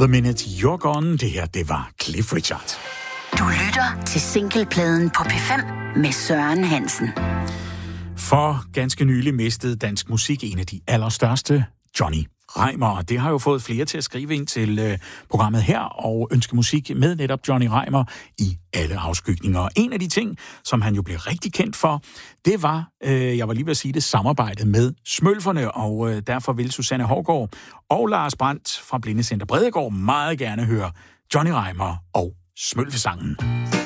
The Minute You're Gone. Det her, det var Cliff Richard. Du lytter til Singlepladen på P5 med Søren Hansen. For ganske nylig mistede dansk musik en af de allerstørste, Johnny Reimer. Og det har jo fået flere til at skrive ind til programmet her og ønske musik med netop Johnny Reimer i alle afskygninger. Og en af de ting, som han jo blev rigtig kendt for, det var, jeg var lige ved at sige det, samarbejdet med Smølferne. Og derfor vil Susanne Hougaard og Lars Brandt fra Blindecenter Bredegård meget gerne høre Johnny Reimer og Smølfesangen.